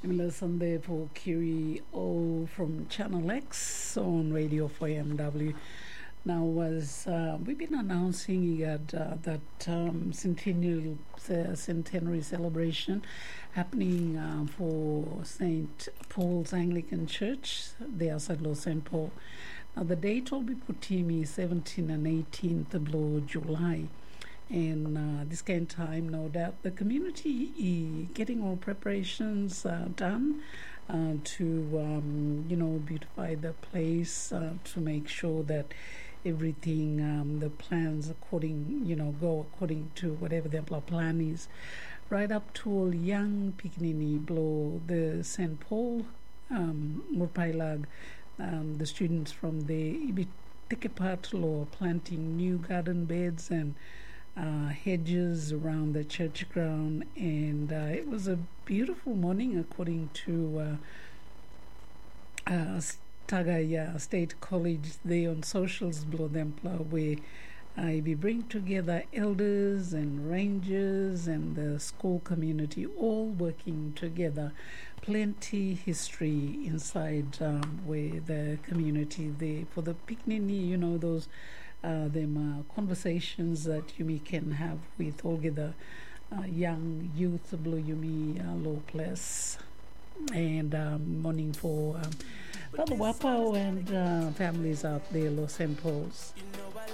Listen there for Kiri O from Channel X on Radio 4MW. Now, as we've been announcing that centenary celebration happening for St. Paul's Anglican Church, the outside Los St. Paul. Now, the date will be Putimi 17th and 18th of July. And this kind of time, no doubt, the community is getting all preparations done to, beautify the place, to make sure that everything, the plans go according to whatever their plan is. Right up to all young Pikinini blow the St. Paul, Murpailag, the students from the Ibitekepat law planting new garden beds and hedges around the church ground, and it was a beautiful morning according to Tagaya State College there on socials below them, where we bring together elders and rangers and the school community all working together. Plenty history inside where the community there for the picnic, those them conversations that you can have with all the young youth Blue Yumi low place, and morning for Brother Wapao and families out there, Los St. Paul's.